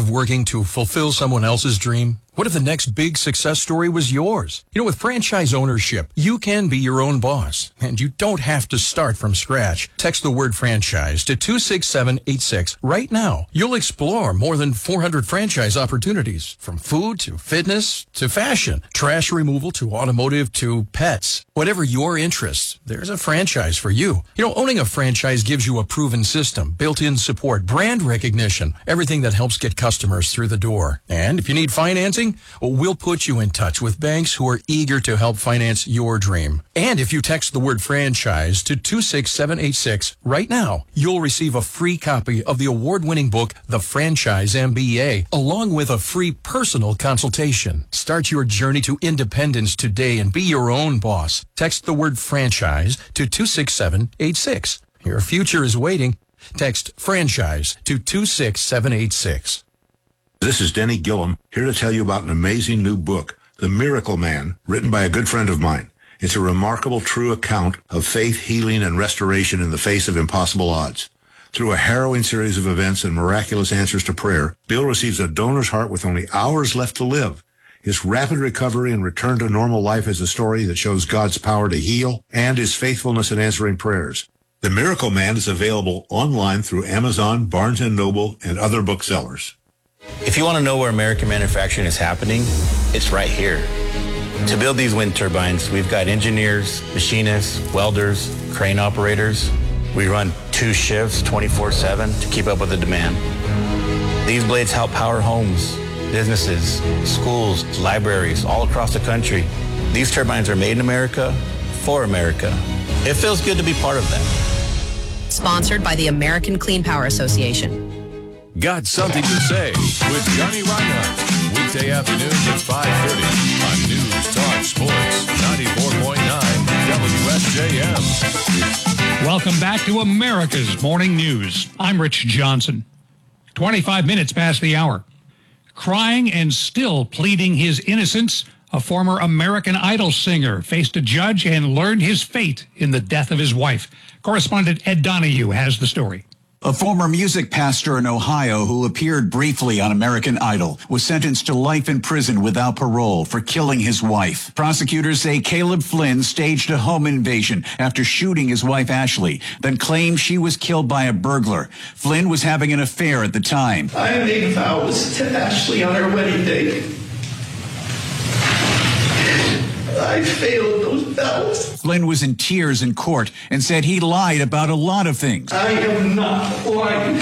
of working to fulfill someone else's dream? What if the next big success story was yours? You know, with franchise ownership, you can be your own boss, and you don't have to start from scratch. Text the word franchise to 26786 right now. You'll explore more than 400 franchise opportunities, from food to fitness to fashion, trash removal to automotive to pets. Whatever your interests, there's a franchise for you. You know, owning a franchise gives you a proven system, built-in support, brand recognition, everything that helps get customers through the door. And if you need financing, well, we'll put you in touch with banks who are eager to help finance your dream. And if you text the word franchise to 26786 right now, you'll receive a free copy of the award-winning book, The Franchise MBA, along with a free personal consultation. Start your journey to independence today and be your own boss. Text the word franchise to 26786. Your future is waiting. Text franchise to 26786. This is Denny Gillum, here to tell you about an amazing new book, The Miracle Man, written by a good friend of mine. It's a remarkable, true account of faith, healing, and restoration in the face of impossible odds. Through a harrowing series of events and miraculous answers to prayer, Bill receives a donor's heart with only hours left to live. His rapid recovery and return to normal life is a story that shows God's power to heal and his faithfulness in answering prayers. The Miracle Man is available online through Amazon, Barnes & Noble, and other booksellers. If you want to know where American manufacturing is happening, it's right here. To build these wind turbines, we've got engineers, machinists, welders, crane operators. We run 2 shifts 24/7 to keep up with the demand. These blades help power homes, businesses, schools, libraries all across the country. These turbines are made in America, for America. It feels good to be part of that. Sponsored by the American Clean Power Association. Got Something to Say with Johnny Reinhardt. Weekday afternoons at 5:30 on News Talk Sports 94.9 WSJM. Welcome back to America's Morning News. I'm Rich Johnson. 25 minutes past the hour. Crying and still pleading his innocence, a former American Idol singer faced a judge and learned his fate in the death of his wife. Correspondent Ed Donahue has the story. A former music pastor in Ohio who appeared briefly on American Idol was sentenced to life in prison without parole for killing his wife. Prosecutors say Caleb Flynn staged a home invasion after shooting his wife Ashley, then claimed she was killed by a burglar. Flynn was having an affair at the time. I made vows to Ashley on her wedding day. I failed those vows. Flynn was in tears in court and said he lied about a lot of things. I am not lying.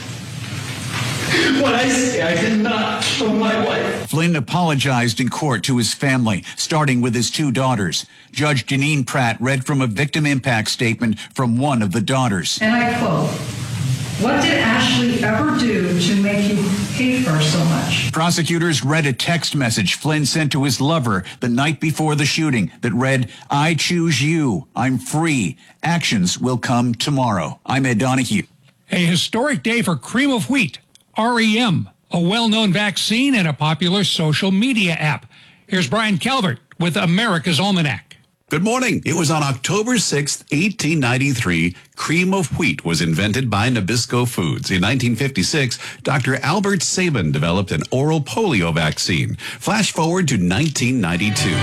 When I say I did not kill my wife. Flynn apologized in court to his family, starting with his 2 daughters. Judge Janine Pratt read from a victim impact statement from one of the daughters. And I quote, "What did Ashley ever do to make you hate her so much?" Prosecutors read a text message Flynn sent to his lover the night before the shooting that read, "I choose you. I'm free. Actions will come tomorrow." I'm Ed Donahue. A historic day for Cream of Wheat, REM, a well-known vaccine and a popular social media app. Here's Brian Calvert with America's Almanac. Good morning. It was on October 6th, 1893, cream of wheat was invented by Nabisco Foods. In 1956, Dr. Albert Sabin developed an oral polio vaccine. Flash forward to 1992.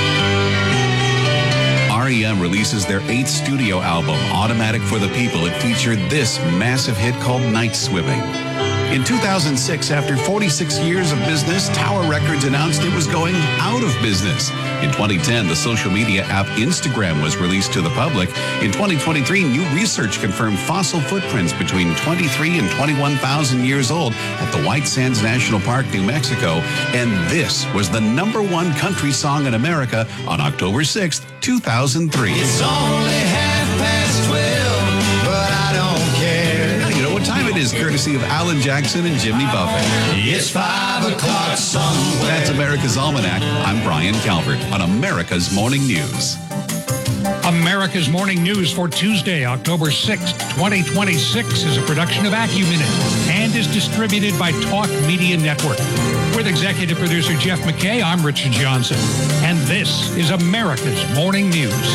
REM releases their 8th studio album, Automatic for the People. It featured this massive hit called Night Swimming. In 2006, after 46 years of business, Tower Records announced it was going out of business. In 2010, the social media app Instagram was released to the public. In 2023, new research confirmed fossil footprints between 23 and 21,000 years old at the White Sands National Park, New Mexico. And this was the #1 country song in America on October 6th, 2003. It's only 12:30, but I don't care. You know what time it is, courtesy of Alan Jackson and Jimmy Buffett. It's 5 o'clock somewhere. That's America's Almanac. I'm Brian Calvert on America's Morning News. America's Morning News for Tuesday, October 6th, 2026 is a production of AccuMinute and is distributed by Talk Media Network. With executive producer Jeff McKay, I'm Richard Johnson, and this is America's Morning News.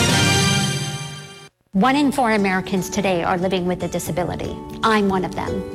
1 in 4 Americans today are living with a disability. I'm one of them.